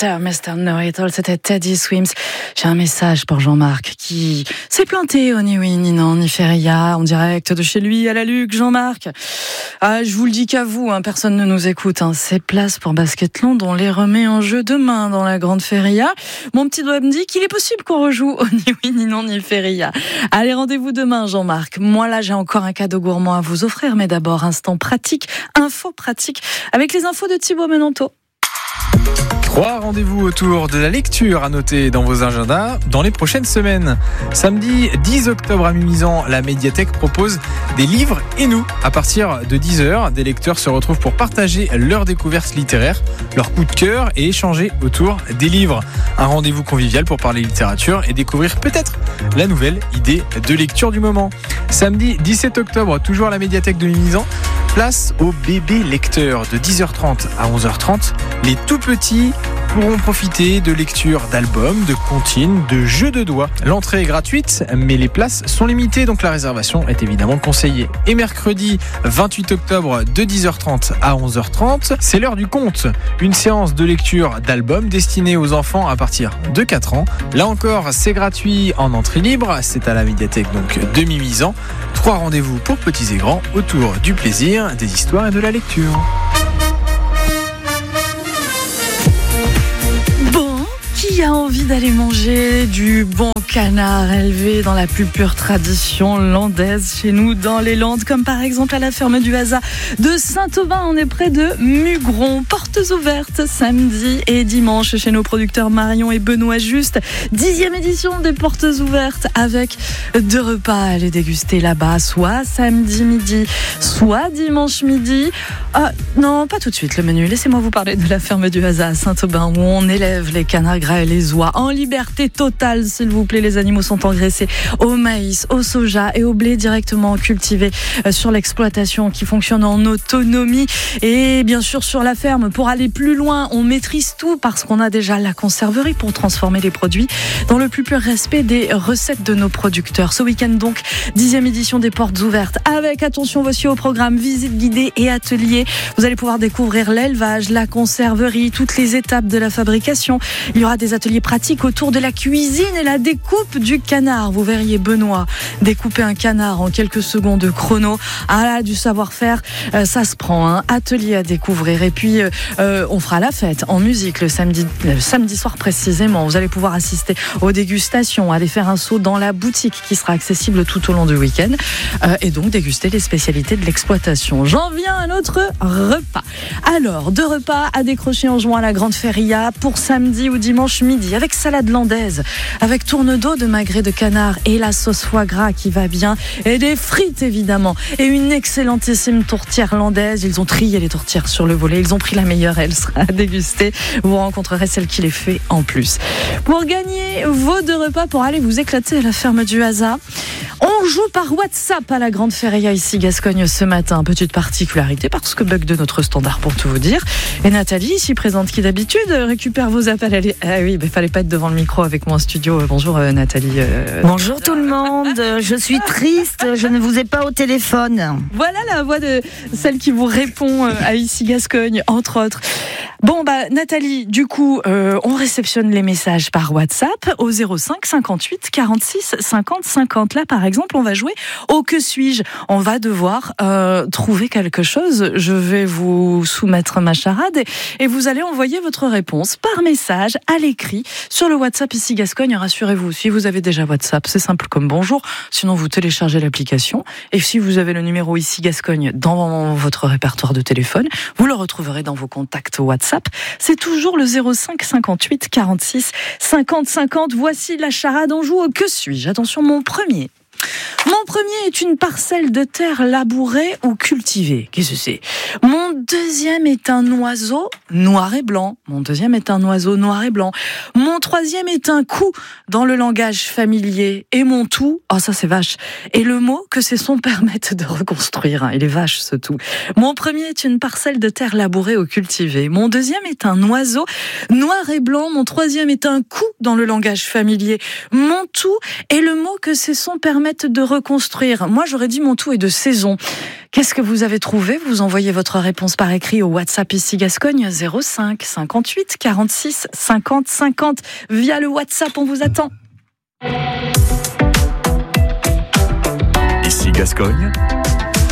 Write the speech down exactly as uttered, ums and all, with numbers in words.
mister mister Know-It-All, c'était Teddy Swims. J'ai un message pour Jean-Marc qui s'est planté au ni oui, ni non, ni feria, en direct de chez lui à la Luc. Jean-Marc, ah, je vous le dis qu'à vous, hein, personne ne nous écoute. Hein. Ces places pour Basketland, on les remet en jeu demain dans la grande feria. Mon petit doigt me dit qu'il est possible qu'on rejoue au ni oui, ni non, ni feria. Allez, rendez-vous demain, Jean-Marc. Moi, là, j'ai encore un cadeau gourmand à vous offrir, mais d'abord, instant pratique, info pratique, avec les infos de Thibaut Menanto. Trois rendez-vous autour de la lecture à noter dans vos agendas dans les prochaines semaines. Samedi dix octobre à Mimizan, la médiathèque propose des livres et nous. À partir de dix heures, des lecteurs se retrouvent pour partager leurs découvertes littéraires, leurs coups de cœur et échanger autour des livres. Un rendez-vous convivial pour parler littérature et découvrir peut-être la nouvelle idée de lecture du moment. Samedi dix-sept octobre, toujours à la médiathèque de Mimizan, place aux bébés lecteurs de dix heures trente à onze heures trente. Les tout petits pourront profiter de lectures d'albums, de comptines, de jeux de doigts. L'entrée est gratuite, mais les places sont limitées, donc la réservation est évidemment conseillée. Et mercredi vingt-huit octobre de dix heures trente à onze heures trente, c'est l'heure du conte. Une séance de lecture d'albums destinée aux enfants à partir de quatre ans. Là encore, c'est gratuit en entrée libre, c'est à la médiathèque donc de Mimizan. Trois rendez-vous pour petits et grands autour du plaisir, des histoires et de la lecture. Qui a envie d'aller manger du bon canard élevé dans la plus pure tradition landaise chez nous dans les Landes, comme par exemple à la ferme du Hasard de Saint-Aubin. On est près de Mugron. Portes ouvertes samedi et dimanche chez nos producteurs Marion et Benoît Juste. Dixième édition des Portes ouvertes avec deux repas à aller déguster là-bas, soit samedi midi, soit dimanche midi. Ah, non, pas tout de suite le menu. Laissez-moi vous parler de la ferme du Hasard à Saint-Aubin où on élève les canards gras et les oies en liberté totale, s'il vous plaît. Les animaux sont engraissés au maïs, au soja et au blé directement cultivés sur l'exploitation qui fonctionne en autonomie. Et bien sûr sur la ferme, pour aller plus loin, on maîtrise tout parce qu'on a déjà la conserverie pour transformer les produits dans le plus pur respect des recettes de nos producteurs. Ce week-end donc, dixième édition des Portes ouvertes avec, attention, voici au programme visite guidée et atelier. Vous allez pouvoir découvrir l'élevage, la conserverie, toutes les étapes de la fabrication. Il y aura des ateliers pratiques autour de la cuisine et la découpe du canard. Vous verriez Benoît découper un canard en quelques secondes chrono. Ah là, du savoir-faire, euh, ça se prend. Hein. Atelier à découvrir. Et puis, euh, on fera la fête en musique le samedi, le samedi soir précisément. Vous allez pouvoir assister aux dégustations, aller faire un saut dans la boutique qui sera accessible tout au long du week-end euh, et donc déguster les spécialités de l'exploitation. J'en viens à notre repas. Alors, deux repas à décrocher en jouant à la Grande Feria pour samedi ou dimanche midi, avec salade landaise, avec tourne d'eau de magret de canard et la sauce foie gras qui va bien, et des frites évidemment, et une excellentissime tourtière landaise. Ils ont trié les tourtières sur le volet, ils ont pris la meilleure, elle sera à déguster. Vous rencontrerez celle qui les fait en plus. Pour gagner vos deux repas, pour aller vous éclater à la ferme du Hasard, on joue par WhatsApp à la Grande Feria ici Gascogne ce matin. Petite particularité parce que bug de notre standard pour tout vous dire. Et Nathalie, ici présente qui d'habitude récupère vos appels. Elle est... Ah oui, il ben, fallait pas être devant le micro avec moi en studio. Bonjour euh, Nathalie. Euh... Bonjour tout le monde. Je suis triste, je ne vous ai pas au téléphone. Voilà la voix de celle qui vous répond euh, à ici Gascogne, entre autres. Bon bah Nathalie, du coup, euh, on réceptionne les messages par WhatsApp au zéro cinq cinquante-huit quarante-six cinquante cinquante. Là par exemple, on va jouer au que suis-je. On va devoir euh, trouver quelque chose. Je vais vous soumettre ma charade et, et vous allez envoyer votre réponse par message à l'écrit sur le WhatsApp ici Gascogne. Rassurez-vous, si vous avez déjà WhatsApp, c'est simple comme bonjour. Sinon, vous téléchargez l'application et si vous avez le numéro ici Gascogne dans votre répertoire de téléphone, vous le retrouverez dans vos contacts WhatsApp. C'est toujours le zéro cinq cinquante-huit quarante-six cinquante cinquante. Voici la charade, on joue au que suis-je. Attention, mon premier. Mon premier est une parcelle de terre labourée ou cultivée. Qu'est-ce que c'est ? Mon deuxième est un oiseau noir et blanc. Mon deuxième est un oiseau noir et blanc. Mon troisième est un coup dans le langage familier. Et mon tout, oh ça c'est vache, et le mot que ces sons permettent de reconstruire. Hein. Il est vache ce tout. Mon premier est une parcelle de terre labourée ou cultivée. Mon deuxième est un oiseau noir et blanc. Mon troisième est un coup dans le langage familier. Mon tout est le mot que ces sons permettent permettent de reconstruire. Moi, j'aurais dit mon tout est de saison. Qu'est-ce que vous avez trouvé? Vous envoyez votre réponse par écrit au WhatsApp ici Gascogne zéro cinq cinquante-huit quarante-six cinquante cinquante. Via le WhatsApp, on vous attend. Ici Gascogne,